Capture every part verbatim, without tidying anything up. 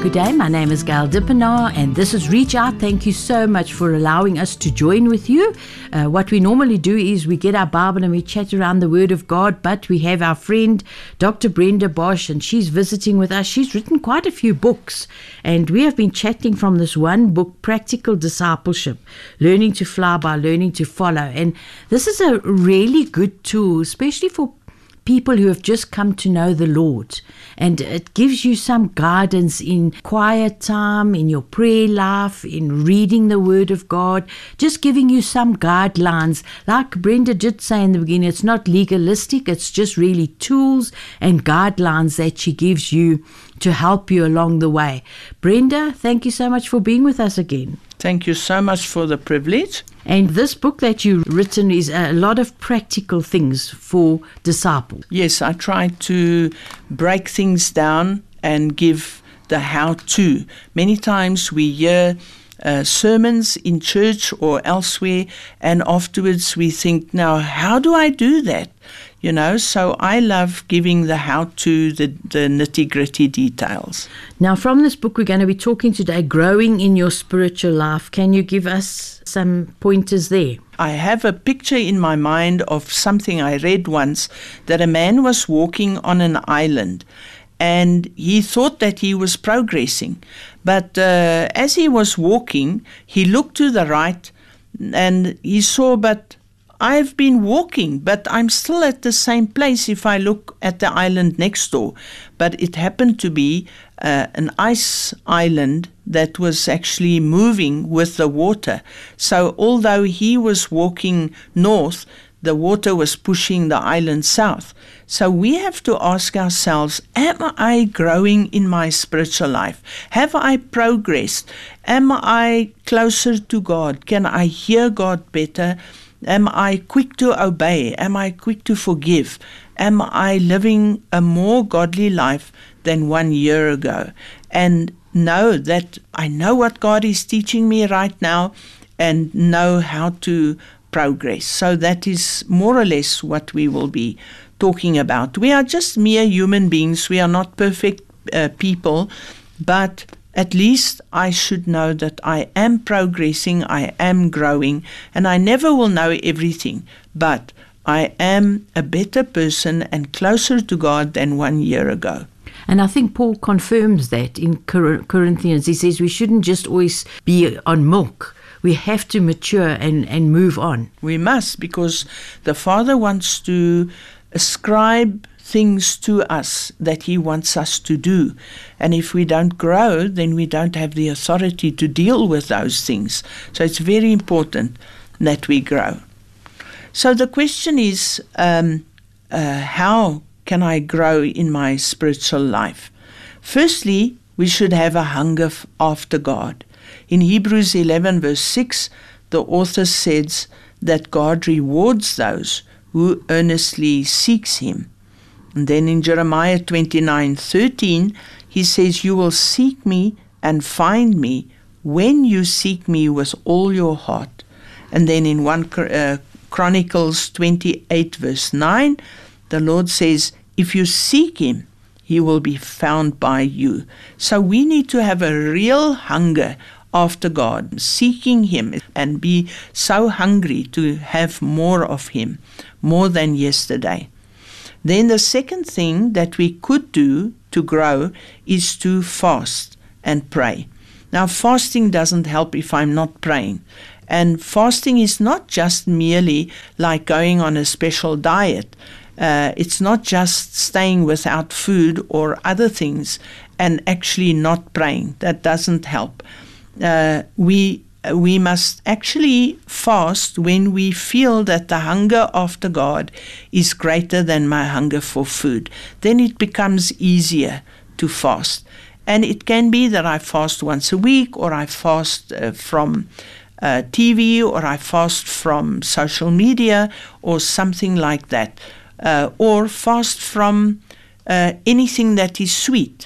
Good day, my name is Gail Dippenaar and this is Reach Out. Thank you so much for allowing us to join with you. Uh, what we normally do is we get our Bible and we chat around the Word of God, but we have our friend Doctor Brenda Bosch and she's visiting with us. She's written quite a few books and we have been chatting from this one book, Practical Discipleship, Learning to Fly by Learning to Follow. And this is a really good tool, especially for people who have just come to know the Lord, and it gives you some guidance in quiet time, in your prayer life, in reading the Word of God, just giving you some guidelines. Like Brenda did say in the beginning, it's not legalistic, it's just really tools and guidelines that she gives you to help you along the way. Brenda, thank you so much for being with us again. Thank you so much for the privilege. And this book that you've written is a lot of practical things for disciples. Yes, I try to break things down and give the how-to. Many times we hear uh, sermons in church or elsewhere, and afterwards we think, now, how do I do that? You know, so I love giving the how-to, the, the nitty-gritty details. Now, from this book, we're going to be talking today, growing in your spiritual life. Can you give us some pointers there? I have a picture in my mind of something I read once, that a man was walking on an island and he thought that he was progressing. But uh, as he was walking, he looked to the right and he saw, but I've been walking, but I'm still at the same place if I look at the island next door. But it happened to be uh, an ice island that was actually moving with the water. So although he was walking north, the water was pushing the island south. So we have to ask ourselves, am I growing in my spiritual life? Have I progressed? Am I closer to God? Can I hear God better? Am I quick to obey? Am I quick to forgive? Am I living a more godly life than one year ago? And know that I know what God is teaching me right now and know how to progress. So that is more or less what we will be talking about. We are just mere human beings. We are not perfect uh, people, but at least I should know that I am progressing, I am growing, and I never will know everything, but I am a better person and closer to God than one year ago. And I think Paul confirms that in Corinthians. He says we shouldn't just always be on milk. We have to mature and, and move on. We must, because the Father wants to ascribe things to us that he wants us to do. And if we don't grow, then we don't have the authority to deal with those things. So it's very important that we grow. So the question is, um, uh, how can I grow in my spiritual life? Firstly, we should have a hunger f- after God. In Hebrews eleven verse six, the author says that God rewards those who earnestly seeks him. And then in Jeremiah twenty-nine thirteen, he says, you will seek me and find me when you seek me with all your heart. And then in First uh, Chronicles twenty-eight verse nine, the Lord says, if you seek him, he will be found by you. So we need to have a real hunger after God, seeking him, and be so hungry to have more of him, more than yesterday. Then the second thing that we could do to grow is to fast and pray. Now, fasting doesn't help if I'm not praying. And fasting is not just merely like going on a special diet. Uh, it's not just staying without food or other things and actually not praying. That doesn't help. Uh, we we must actually fast when we feel that the hunger after God is greater than my hunger for food. Then it becomes easier to fast. And it can be that I fast once a week, or I fast uh, from uh, T V, or I fast from social media, or something like that. Uh, or fast from uh, anything that is sweet,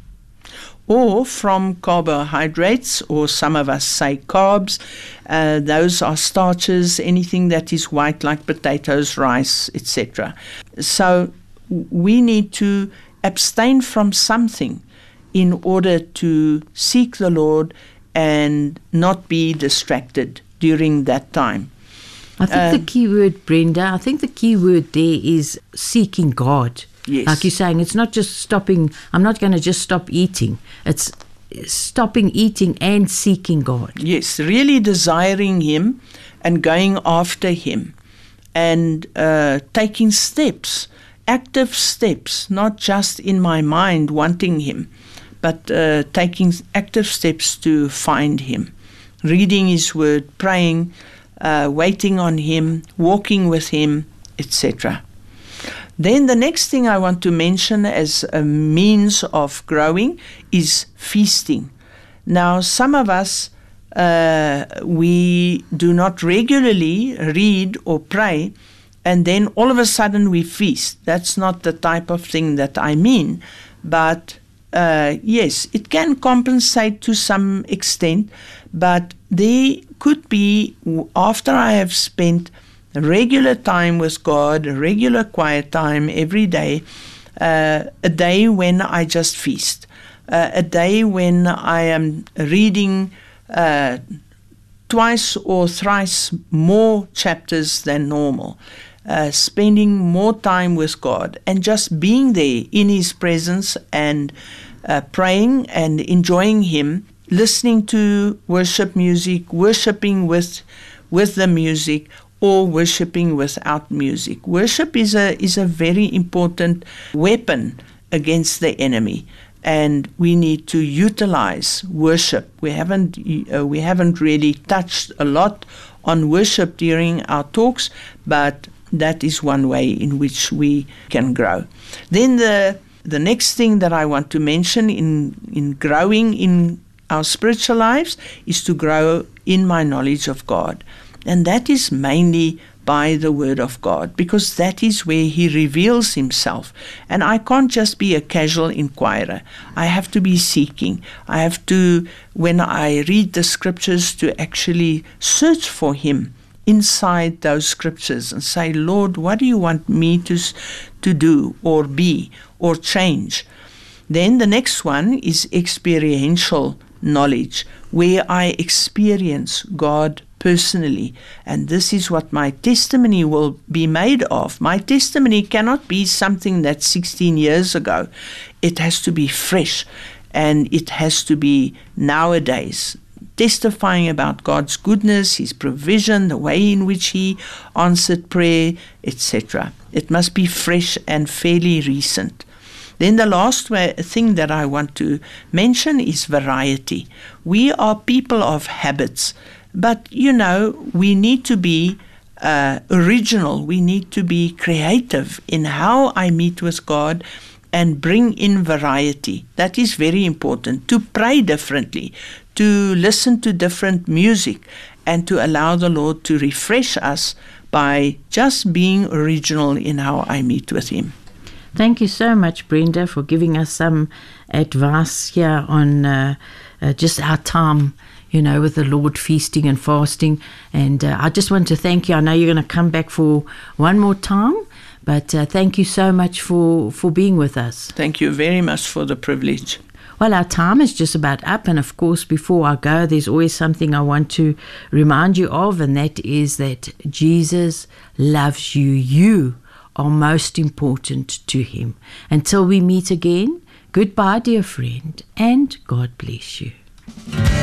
or from carbohydrates, or some of us say carbs. Uh, those are starches, anything that is white like potatoes, rice, et cetera. So we need to abstain from something in order to seek the Lord and not be distracted during that time. I think Um, the key word, Brenda, I think the key word there is seeking God. Yes. Like you're saying, it's not just stopping, I'm not going to just stop eating. It's stopping eating and seeking God. Yes, really desiring Him and going after Him and uh, taking steps, active steps, not just in my mind wanting Him, but uh, taking active steps to find Him, reading His Word, praying, uh, waiting on Him, walking with Him, et cetera. Then the next thing I want to mention as a means of growing is feasting. Now, some of us, uh, we do not regularly read or pray, and then all of a sudden we feast. That's not the type of thing that I mean. But uh, yes, it can compensate to some extent, but there could be, after I have spent regular time with God, a regular quiet time every day, uh, a day when I just feast, uh, a day when I am reading uh, twice or thrice more chapters than normal, uh, spending more time with God and just being there in His presence and uh, praying and enjoying Him, listening to worship music, worshiping with, with the music, or worshiping without music. Worship is a is a very important weapon against the enemy, and we need to utilize worship. We haven't uh, we haven't really touched a lot on worship during our talks, but that is one way in which we can grow. Then the the next thing that I want to mention in in growing in our spiritual lives is to grow in my knowledge of God. And that is mainly by the Word of God, because that is where He reveals Himself. And I can't just be a casual inquirer. I have to be seeking. I have to, when I read the Scriptures, to actually search for Him inside those Scriptures and say, Lord, what do you want me to, to do or be or change? Then the next one is experiential knowledge, where I experience God personally. And this is what my testimony will be made of. My testimony cannot be something that's sixteen years ago. It has to be fresh, and it has to be nowadays, testifying about God's goodness, His provision, the way in which He answered prayer, et cetera. It must be fresh and fairly recent. Then the last way, thing that I want to mention is variety. We are people of habits, but, you know, we need to be uh, original. We need to be creative in how I meet with God and bring in variety. That is very important. To pray differently, to listen to different music, and to allow the Lord to refresh us by just being original in how I meet with Him. Thank you so much, Brenda, for giving us some advice here on uh, uh, just our time, you know, with the Lord, feasting and fasting. And uh, I just want to thank you. I know you're going to come back for one more time, but uh, thank you so much for, for being with us. Thank you very much for the privilege. Well, our time is just about up, and of course, before I go, there's always something I want to remind you of, and that is that Jesus loves you. You are most important to Him. Until we meet again, goodbye, dear friend, and God bless you.